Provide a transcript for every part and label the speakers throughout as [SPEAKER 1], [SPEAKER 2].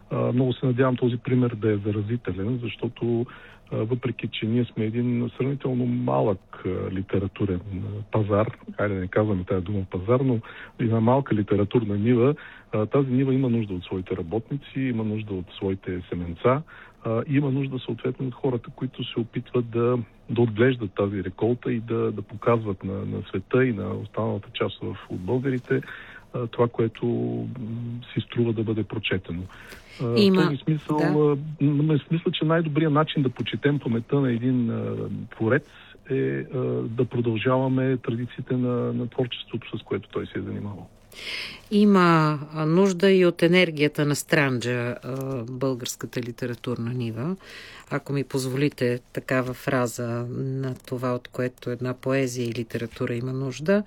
[SPEAKER 1] Много се надявам този пример да е заразителен, защото въпреки че ние сме един сравнително малък литературен пазар, хайде да не казваме тази дума пазар, но една малка литературна нива, тази нива има нужда от своите работници, има нужда от своите семенца, и има нужда съответно от хората, които се опитват да отглеждат тази реколта и да показват на света и на останалата част от българите това, което си струва да бъде прочетено. В този смисъл, мисля, че най-добрият начин да почетем паметта на един творец е да продължаваме традициите на творчеството, с което той се е занимавал.
[SPEAKER 2] Има нужда и от енергията на Странджа, българската литературна нива. Ако ми позволите такава фраза на това, от което една поезия и литература има нужда,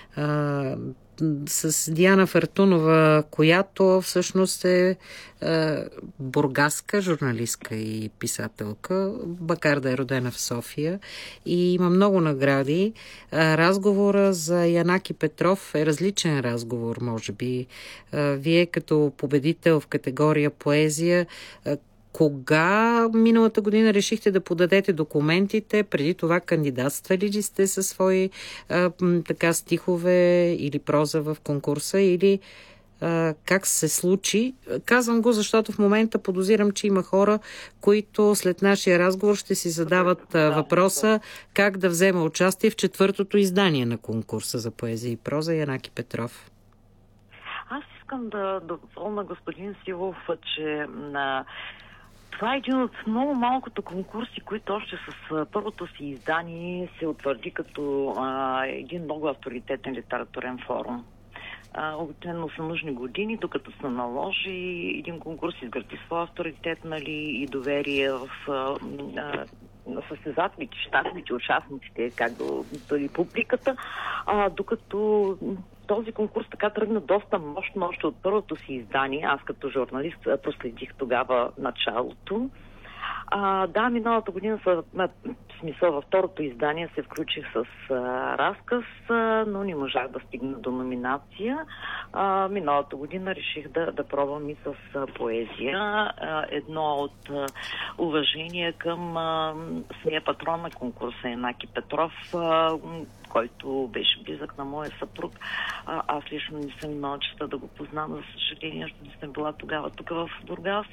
[SPEAKER 2] с Диана Фъртунова, която всъщност е бургаска журналистка и писателка, макар да е родена в София и има много награди. Разговора за Янаки Петров е различен разговор, може би. Вие като победител в категория поезия, кога миналата година решихте да подадете документите? Преди това кандидатствали ли сте със свои стихове или проза в конкурса? Или как се случи? Казвам го, защото в момента подозирам, че има хора, които след нашия разговор ще си задават въпроса как да взема участие в 4-то издание на конкурса за поезия и проза Янаки Петров.
[SPEAKER 3] Аз искам да допълня господин Силов, че това е един от много малкото конкурси, които още с първото си издание се утвърди като един много авторитетен литературен форум. Обикновено са нужни години, докато се наложи един конкурс, изгради своя авторитет, и доверие в състезателите, щатните, участниците, и публиката, докато този конкурс така тръгна доста мощно още от първото си издание. Аз като журналист проследих тогава началото. Миналата година, в смисъл във второто издание се включих с разказ, но не можах да стигна до номинация. Миналата година реших да пробвам и с поезия. Едно от уважение към самия патрон на конкурса Янаки Петров, който беше близък на моя съпруг. Аз лично не съм имала честа да го познам, за съжаление, защото не съм била тогава тук в Бургас.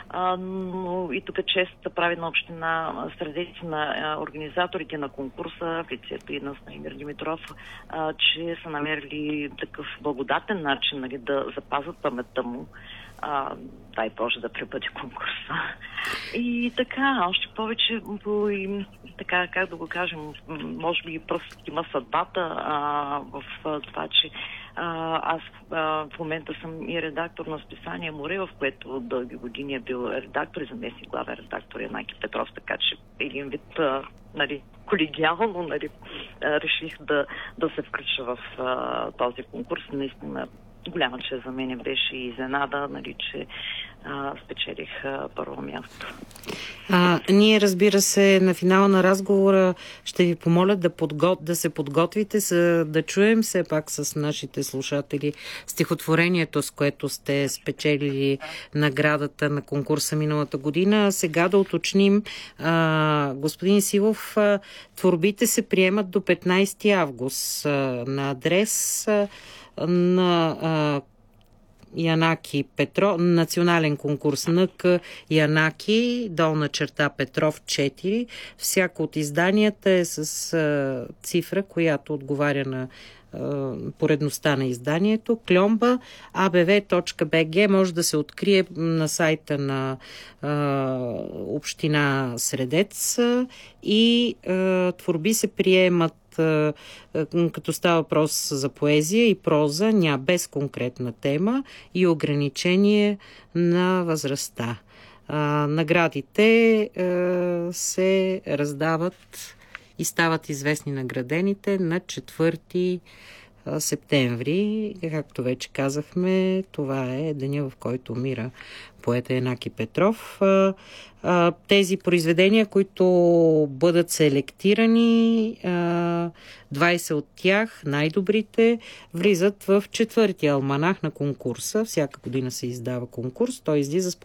[SPEAKER 3] Но и тук чест прави на община сърдеци на организаторите на конкурса, в лицето и на Станимир Димитров, че са намерили такъв благодатен начин да запазят паметта му. Дай Боже да пребъде конкурса. И така, още повече така, как да го кажем, може би просто има съдбата в това, че аз в момента съм и редактор на списание Море, в което дълги години е бил редактор и заместник главен редактор Янаки Петров, така че един вид колегиално реших да се включа в този конкурс. Наистина голяма чест за мен беше и изненада, че спечелих първо място.
[SPEAKER 2] Ние, разбира се, на финала на разговора ще ви помоля да се подготвите, да чуем все пак с нашите слушатели стихотворението, с което сте спечелили наградата на конкурса миналата година. Сега да уточним, господин Силов, творбите се приемат до 15 август на адрес на Янаки Петров, национален конкурс НК Янаки, долна черта Петров 4. Всяко от изданията е с цифра, която отговаря на поредността на изданието. Кльомба abv.bg може да се открие на сайта на община Средец и творби се приемат като става въпрос за поезия и проза, без конкретна тема и ограничение на възрастта. Наградите се раздават и стават известни наградените на 4 септември. Както вече казахме, това е деня, в който умира поета Янаки Петров. Тези произведения, които бъдат селектирани, 20 от тях, най-добрите, влизат в 4-ти алманах на конкурса. Всяка година се издава конкурс. Той излиза с